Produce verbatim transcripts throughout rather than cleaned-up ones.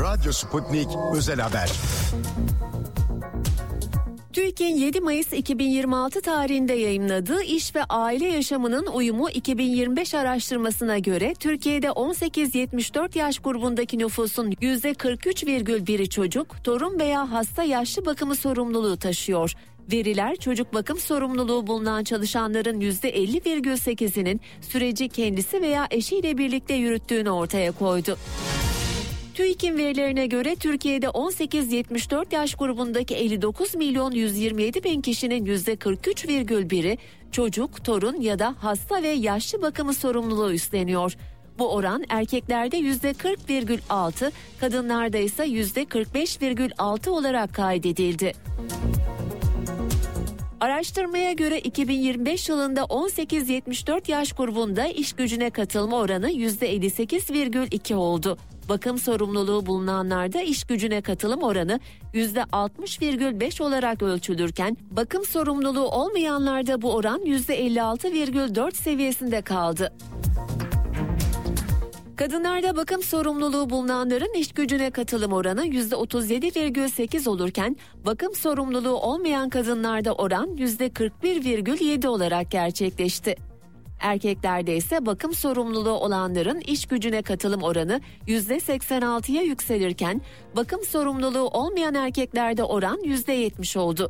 Radyo Sputnik Özel Haber. TÜİK'in yedi Mayıs iki bin yirmi altı tarihinde yayımladığı İş ve Aile Yaşamının Uyumu iki bin yirmi beş araştırmasına göre Türkiye'de on sekiz yetmiş dört yaş grubundaki nüfusun yüzde kırk üç virgül biri çocuk, torun veya hasta yaşlı bakımı sorumluluğu taşıyor. Veriler çocuk bakım sorumluluğu bulunan çalışanların yüzde elli virgül sekizinin süreci kendisi veya eşiyle birlikte yürüttüğünü ortaya koydu. TÜİK'in verilerine göre Türkiye'de on sekiz yetmiş dört yaş grubundaki elli dokuz milyon yüz yirmi yedi bin kişinin yüzde kırk üç virgül biri çocuk, torun ya da hasta ve yaşlı bakımı sorumluluğu üstleniyor. Bu oran erkeklerde yüzde kırk virgül altı, kadınlarda ise yüzde kırk beş virgül altı olarak kaydedildi. Araştırmaya göre iki bin yirmi beş yılında on sekiz yetmiş dört yaş grubunda iş gücüne katılma oranı yüzde elli sekiz virgül iki oldu. Bakım sorumluluğu bulunanlarda iş gücüne katılım oranı yüzde altmış virgül beş olarak ölçülürken bakım sorumluluğu olmayanlarda bu oran yüzde elli altı virgül dört seviyesinde kaldı. Kadınlarda bakım sorumluluğu bulunanların iş gücüne katılım oranı yüzde otuz yedi virgül sekiz olurken bakım sorumluluğu olmayan kadınlarda oran yüzde kırk bir virgül yedi olarak gerçekleşti. Erkeklerde ise bakım sorumluluğu olanların iş gücüne katılım oranı yüzde seksen altıya yükselirken bakım sorumluluğu olmayan erkeklerde oran yüzde yetmiş oldu.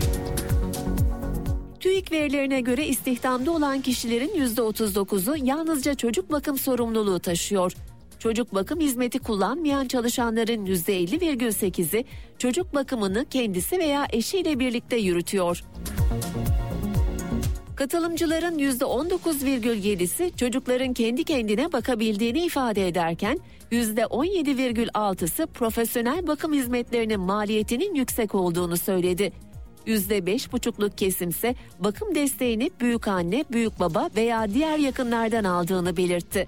TÜİK verilerine göre istihdamda olan kişilerin yüzde otuz dokuzu yalnızca çocuk bakım sorumluluğu taşıyor. Çocuk bakım hizmeti kullanmayan çalışanların yüzde elli virgül sekizi çocuk bakımını kendisi veya eşiyle birlikte yürütüyor. Katılımcıların yüzde on dokuz virgül yedisi çocukların kendi kendine bakabildiğini ifade ederken yüzde on yedi virgül altısı profesyonel bakım hizmetlerinin maliyetinin yüksek olduğunu söyledi. yüzde beş buçukluk kesimse bakım desteğini büyükanne, büyükbaba veya diğer yakınlardan aldığını belirtti.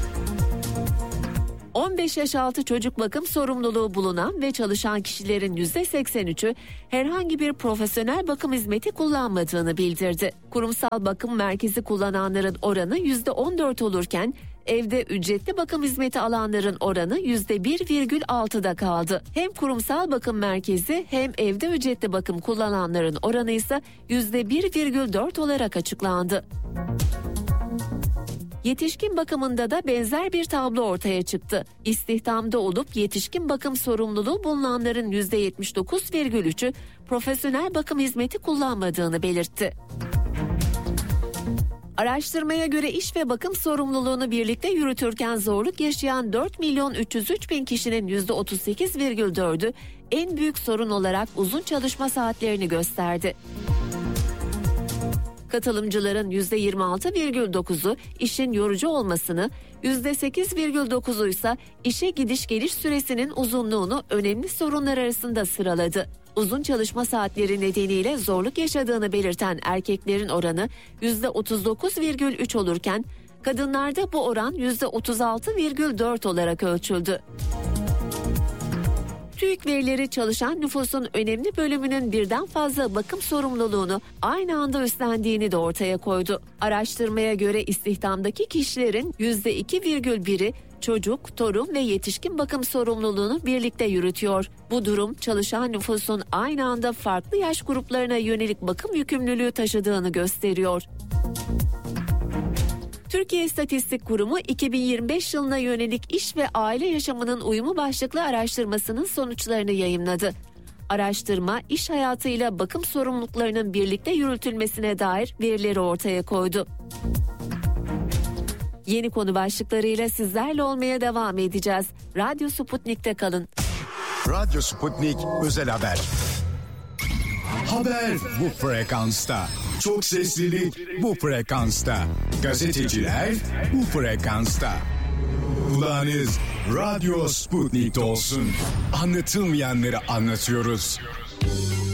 on beş yaş altı çocuk bakım sorumluluğu bulunan ve çalışan kişilerin yüzde seksen üçü herhangi bir profesyonel bakım hizmeti kullanmadığını bildirdi. Kurumsal bakım merkezi kullananların oranı yüzde on dört olurken evde ücretli bakım hizmeti alanların oranı yüzde bir virgül altıda kaldı. Hem kurumsal bakım merkezi hem evde ücretli bakım kullananların oranı ise yüzde bir virgül dört olarak açıklandı. Yetişkin bakımında da benzer bir tablo ortaya çıktı. İstihdamda olup yetişkin bakım sorumluluğu bulunanların yüzde yetmiş dokuz virgül üçü profesyonel bakım hizmeti kullanmadığını belirtti. Araştırmaya göre iş ve bakım sorumluluğunu birlikte yürütürken zorluk yaşayan dört milyon üç yüz üç bin kişinin yüzde otuz sekiz virgül dördü en büyük sorun olarak uzun çalışma saatlerini gösterdi. Katılımcıların yüzde yirmi altı virgül dokuzu işin yorucu olmasını, yüzde sekiz virgül dokuzu ise işe gidiş geliş süresinin uzunluğunu önemli sorunlar arasında sıraladı. Uzun çalışma saatleri nedeniyle zorluk yaşadığını belirten erkeklerin oranı yüzde otuz dokuz virgül üç olurken kadınlarda bu oran yüzde otuz altı virgül dört olarak ölçüldü. TÜİK verileri çalışan nüfusun önemli bölümünün birden fazla bakım sorumluluğunu aynı anda üstlendiğini de ortaya koydu. Araştırmaya göre istihdamdaki kişilerin yüzde iki virgül biri çocuk, torun ve yetişkin bakım sorumluluğunu birlikte yürütüyor. Bu durum çalışan nüfusun aynı anda farklı yaş gruplarına yönelik bakım yükümlülüğü taşıdığını gösteriyor. Türkiye İstatistik Kurumu iki bin yirmi beş yılına yönelik iş ve aile yaşamının uyumu başlıklı araştırmasının sonuçlarını yayımladı. Araştırma, iş hayatıyla bakım sorumluluklarının birlikte yürütülmesine dair verileri ortaya koydu. Yeni konu başlıklarıyla sizlerle olmaya devam edeceğiz. Radyo Sputnik'te kalın. Radyo Sputnik Özel Haber. Haber bu frekansta. Çok seslilik bu frekansta. Gazeteciler bu frekansta. Kulağınız Radyo Sputnik'te olsun. Anlatılmayanları anlatıyoruz.